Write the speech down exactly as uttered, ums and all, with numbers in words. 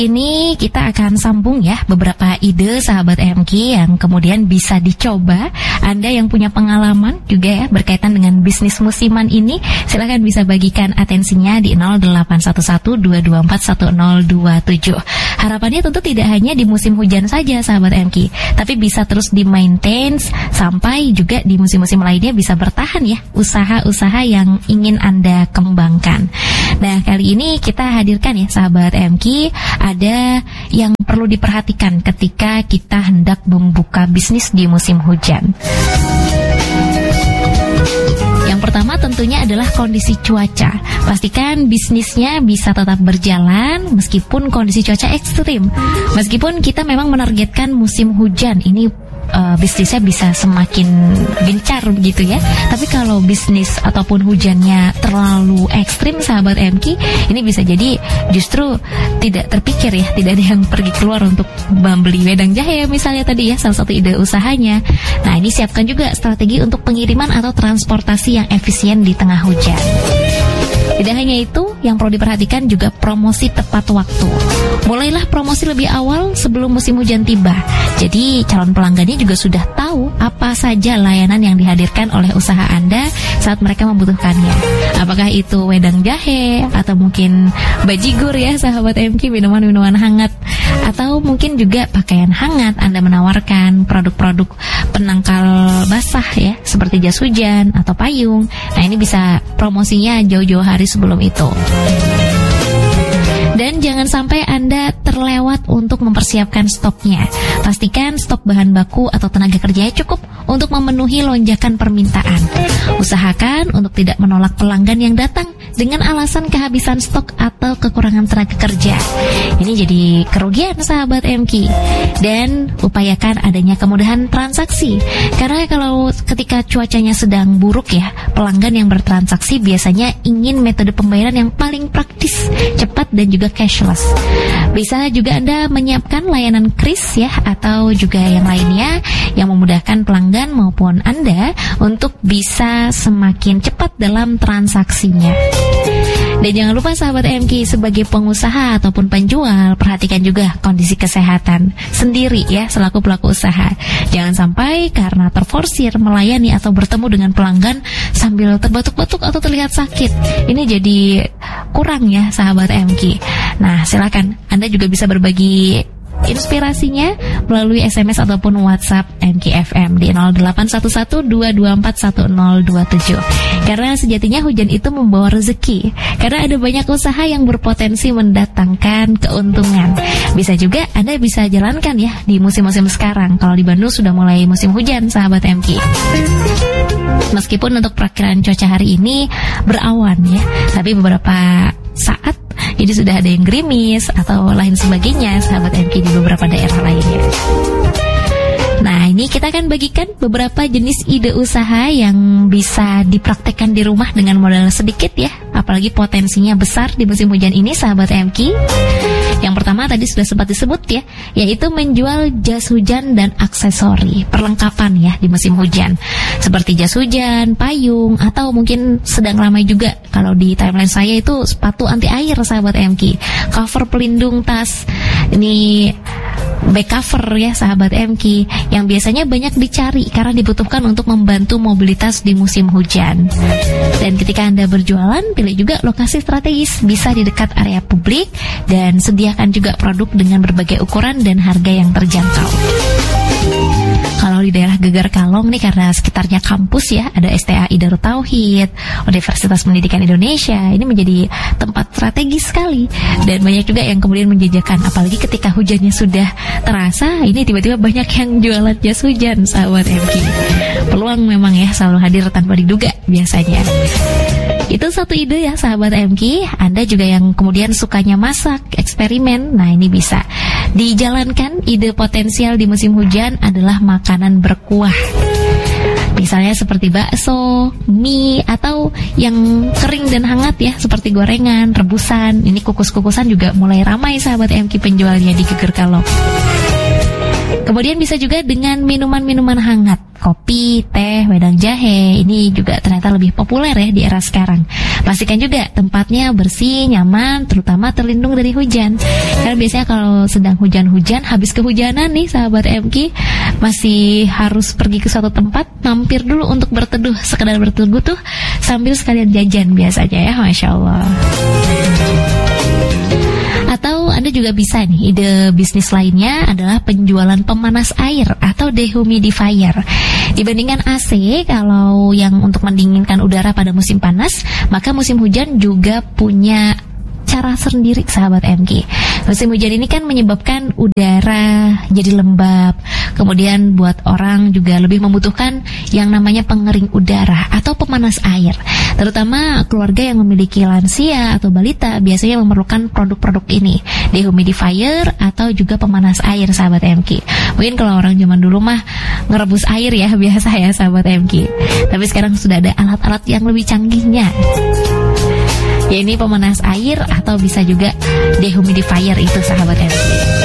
Ini kita akan sambung ya beberapa ide sahabat M K yang kemudian bisa dicoba. Anda yang punya pengalaman juga ya berkaitan dengan bisnis musiman ini, silakan bisa bagikan atensinya di nol delapan satu satu dua dua empat satu nol dua tujuh. Harapannya tentu tidak hanya di musim hujan saja sahabat M K, tapi bisa terus di-maintain sampai juga di musim-musim lainnya bisa bertahan ya usaha-usaha yang ingin Anda kembangkan. Nah, kali ini kita hadirkan ya sahabat M K, ada yang perlu diperhatikan ketika kita hendak membuka bisnis di musim hujan. Yang pertama tentunya adalah kondisi cuaca. Pastikan bisnisnya bisa tetap berjalan meskipun kondisi cuaca ekstrim. Meskipun kita memang menargetkan musim hujan ini Uh, bisnisnya bisa semakin gencar begitu ya. Tapi kalau bisnis ataupun hujannya terlalu ekstrim sahabat M K, ini bisa jadi justru tidak terpikir ya, tidak ada yang pergi keluar untuk membeli wedang jahe misalnya tadi ya, salah satu ide usahanya. Nah, ini siapkan juga strategi untuk pengiriman atau transportasi yang efisien di tengah hujan. Tidak hanya itu, yang perlu diperhatikan juga promosi tepat waktu. Mulailah promosi lebih awal sebelum musim hujan tiba. Jadi calon pelanggannya juga sudah tahu apa saja layanan yang dihadirkan oleh usaha Anda saat mereka membutuhkannya. Apakah itu wedang jahe, atau mungkin bajigur ya sahabat M K, minuman-minuman hangat, atau mungkin juga pakaian hangat. Anda menawarkan produk-produk penangkal basah ya, seperti jas hujan atau payung. Nah, ini bisa promosinya jauh-jauh hari sebelum itu. Dan jangan sampai Anda terlewat untuk mempersiapkan stoknya. Pastikan stok bahan baku atau tenaga kerjanya cukup untuk memenuhi lonjakan permintaan. Usahakan untuk tidak menolak pelanggan yang datang dengan alasan kehabisan stok atau kekurangan tenaga kerja. Ini jadi kerugian sahabat M K. Dan upayakan adanya kemudahan transaksi. Karena kalau ketika cuacanya sedang buruk ya, pelanggan yang bertransaksi biasanya ingin metode pembayaran yang paling praktis, cepat dan juga cashless. Bisa juga Anda menyiapkan layanan kris ya, atau juga yang lainnya yang memudahkan pelanggan maupun Anda untuk bisa semakin cepat dalam transaksinya. Dan jangan lupa sahabat M K, sebagai pengusaha ataupun penjual, perhatikan juga kondisi kesehatan sendiri ya selaku pelaku usaha. Jangan sampai karena terforsir melayani atau bertemu dengan pelanggan sambil terbatuk-batuk atau terlihat sakit. Ini jadi kurang ya sahabat M K. Nah, silakan Anda juga bisa berbagi inspirasinya melalui S M S ataupun WhatsApp M K F M di nol delapan satu satu dua dua empat satu nol dua tujuh. Karena sejatinya hujan itu membawa rezeki. Karena ada banyak usaha yang berpotensi mendatangkan keuntungan. Bisa juga Anda bisa jalankan ya di musim-musim sekarang. Kalau di Bandung sudah mulai musim hujan sahabat M K. Meskipun untuk perakiran cuaca hari ini berawan ya, tapi beberapa saat jadi sudah ada yang gerimis atau lain sebagainya sahabat M K di beberapa daerah lainnya. Nah, ini kita akan bagikan beberapa jenis ide usaha yang bisa dipraktekkan di rumah dengan modal sedikit ya, apalagi potensinya besar di musim hujan ini sahabat M K. Yang pertama tadi sudah sempat disebut ya, yaitu menjual jas hujan dan aksesori perlengkapan ya di musim hujan, seperti jas hujan, payung, atau mungkin sedang ramai juga kalau di timeline saya itu sepatu anti air sahabat M K, cover pelindung tas, ini back cover ya sahabat M K, yang biasanya banyak dicari karena dibutuhkan untuk membantu mobilitas di musim hujan. Dan ketika Anda berjualan, pilih juga lokasi strategis, bisa di dekat area publik, dan sediakan juga produk dengan berbagai ukuran dan harga yang terjangkau. Kalau di daerah Gegar Kalong nih, karena sekitarnya kampus ya, ada S T A I Darut Tauhid, Universitas Pendidikan Indonesia, ini menjadi tempat strategis sekali. Dan banyak juga yang kemudian menjajakan, apalagi ketika hujannya sudah terasa, ini tiba-tiba banyak yang jualan jas hujan sahabat M K. Peluang memang ya selalu hadir tanpa diduga biasanya. Itu satu ide ya sahabat M K. Anda juga yang kemudian sukanya masak, eksperimen, nah ini bisa dijalankan. Ide potensial di musim hujan adalah makanan berkuah. Misalnya seperti bakso, mie, atau yang kering dan hangat ya, seperti gorengan, rebusan. Ini kukus-kukusan juga mulai ramai sahabat M K penjualnya di Geger Kalong. Kemudian bisa juga dengan minuman-minuman hangat, kopi, teh, wedang jahe. Ini juga ternyata lebih populer ya di era sekarang. Pastikan juga tempatnya bersih, nyaman, terutama terlindung dari hujan. Karena biasanya kalau sedang hujan-hujan, habis kehujanan nih sahabat M K, masih harus pergi ke suatu tempat, mampir dulu untuk berteduh, sekedar berteduh tuh sambil sekalian jajan biasanya ya, Masya Allah. Atau Anda juga bisa nih, ide bisnis lainnya adalah penjualan pemanas air atau dehumidifier. Dibandingkan A C, kalau yang untuk mendinginkan udara pada musim panas, maka musim hujan juga punya cara sendiri sahabat M K. Musim hujan ini kan menyebabkan udara jadi lembab. Kemudian buat orang juga lebih membutuhkan yang namanya pengering udara atau pemanas air. Terutama keluarga yang memiliki lansia atau balita biasanya memerlukan produk-produk ini, dehumidifier atau juga pemanas air sahabat M K. Mungkin kalau orang zaman dulu mah ngerebus air ya biasa ya sahabat M K. Tapi sekarang sudah ada alat-alat yang lebih canggihnya. Ya ini pemanas air atau bisa juga dehumidifier itu sahabat M K.